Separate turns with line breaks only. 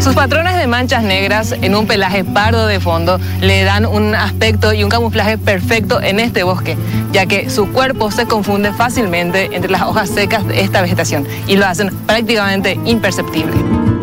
Sus patrones de manchas negras en un pelaje pardo de fondo le dan un aspecto y un camuflaje perfecto en este bosque, ya que su cuerpo se confunde fácilmente entre las hojas secas de esta vegetación y lo hacen prácticamente imperceptible.